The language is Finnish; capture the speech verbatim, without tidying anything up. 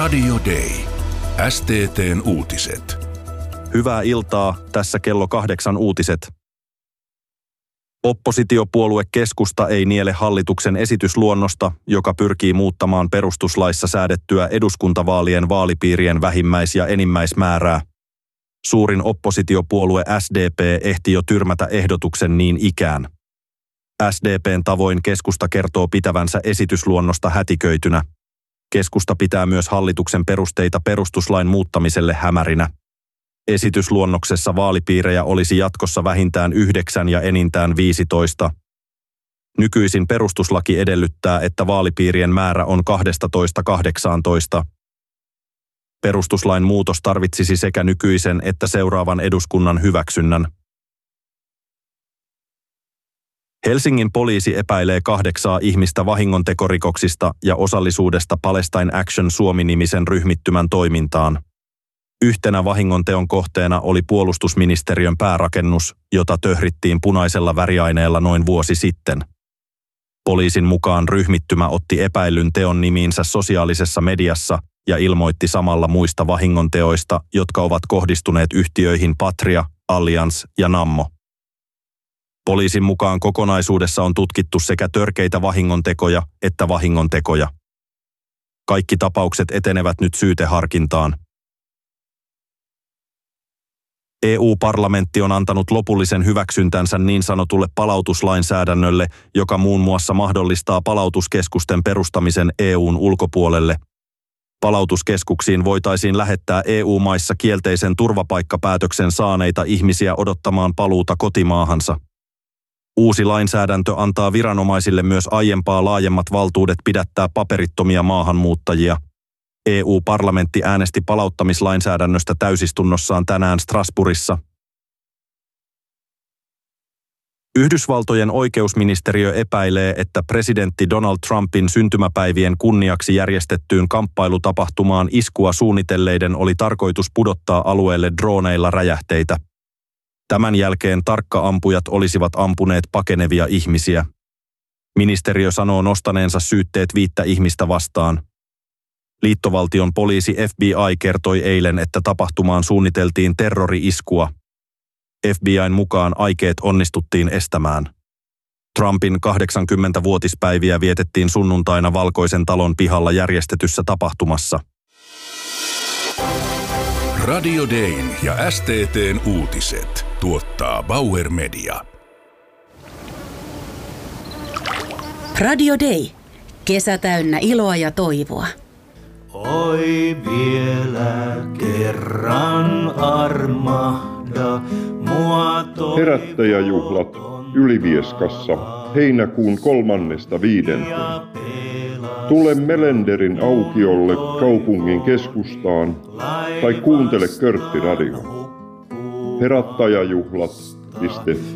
Radio Day. S T T:n uutiset. Hyvää iltaa, tässä kello kahdeksan uutiset. Oppositiopuolue Keskusta ei niele hallituksen esitysluonnosta, joka pyrkii muuttamaan perustuslaissa säädettyä eduskuntavaalien vaalipiirien vähimmäis- ja enimmäismäärää. Suurin oppositiopuolue S D P ehti jo tyrmätä ehdotuksen niin ikään. S D P:n tavoin Keskusta kertoo pitävänsä esitysluonnosta hätiköitynä. Keskusta pitää myös hallituksen perusteita perustuslain muuttamiselle hämärinä. Esitysluonnoksessa vaalipiirejä olisi jatkossa vähintään yhdeksän ja enintään viisitoista. Nykyisin perustuslaki edellyttää, että vaalipiirien määrä on kaksitoista kahdeksantoista. Perustuslain muutos tarvitsisi sekä nykyisen että seuraavan eduskunnan hyväksynnän. Helsingin poliisi epäilee kahdeksaa ihmistä vahingontekorikoksista ja osallisuudesta Palestine Action Suomi-nimisen ryhmittymän toimintaan. Yhtenä vahingonteon kohteena oli puolustusministeriön päärakennus, jota töhrittiin punaisella väriaineella noin vuosi sitten. Poliisin mukaan ryhmittymä otti epäillyn teon nimiinsä sosiaalisessa mediassa ja ilmoitti samalla muista vahingonteoista, jotka ovat kohdistuneet yhtiöihin Patria, Allianz ja Nammo. Poliisin mukaan kokonaisuudessa on tutkittu sekä törkeitä vahingontekoja että vahingontekoja. Kaikki tapaukset etenevät nyt syyteharkintaan. E U-parlamentti on antanut lopullisen hyväksyntänsä niin sanotulle palautuslainsäädännölle, joka muun muassa mahdollistaa palautuskeskusten perustamisen E U:n ulkopuolelle. Palautuskeskuksiin voitaisiin lähettää E U-maissa kielteisen turvapaikkapäätöksen saaneita ihmisiä odottamaan paluuta kotimaahansa. Uusi lainsäädäntö antaa viranomaisille myös aiempaa laajemmat valtuudet pidättää paperittomia maahanmuuttajia. E U-parlamentti äänesti palauttamislainsäädännöstä täysistunnossaan tänään Strasbourgissa. Yhdysvaltojen oikeusministeriö epäilee, että presidentti Donald Trumpin syntymäpäivien kunniaksi järjestettyyn kamppailutapahtumaan iskua suunnitelleiden oli tarkoitus pudottaa alueelle drooneilla räjähteitä. Tämän jälkeen tarkkaampujat olisivat ampuneet pakenevia ihmisiä. Ministeriö sanoo nostaneensa syytteet viittä ihmistä vastaan. Liittovaltion poliisi F B I kertoi eilen, että tapahtumaan suunniteltiin terrori-iskua. F B I:n mukaan aikeet onnistuttiin estämään. Trumpin kahdeksankymmentävuotispäiviä vietettiin sunnuntaina Valkoisen talon pihalla järjestetyssä tapahtumassa. Radio Dayn ja S T T:n uutiset tuottaa Bauer Media. Radio Day. Kesä täynnä iloa ja toivoa. Oi vielä kerran armahda mua toivoa. Herättäjäjuhlat Ylivieskassa heinäkuun kolmannesta viidenteen. Tule Melenderin aukiolle kaupungin keskustaan tai kuuntele Körtti Radio. Herättäjäjuhlat piste